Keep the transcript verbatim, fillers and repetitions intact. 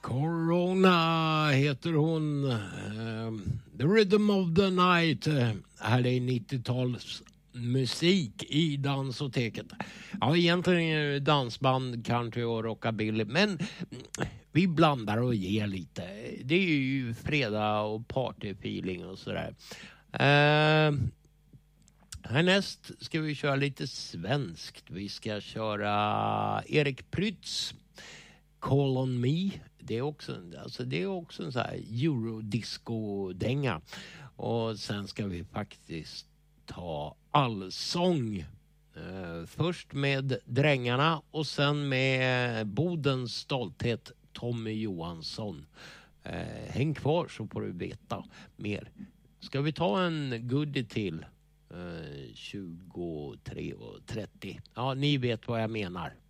Corona heter hon. Uh, The Rhythm of the Night. Uh, här är nittio-tals musik i dansoteket. Ja, egentligen är det dansband, country och rockabilly, men vi blandar och ger lite. Det är ju fredag och partyfeeling och sådär. Uh, härnäst ska vi köra lite svenskt. Vi ska köra Erik Prytz, Call on Me. Det är också, alltså det är också en sån här eurodisco-dänga. Och sen ska vi faktiskt ta allsång. Eh, först med Drängarna och sen med Bodens stolthet, Tommy Johansson. Eh, häng kvar så får du veta mer. Ska vi ta en goodie till? Eh, tjugotre och trettio. Ja, ni vet vad jag menar.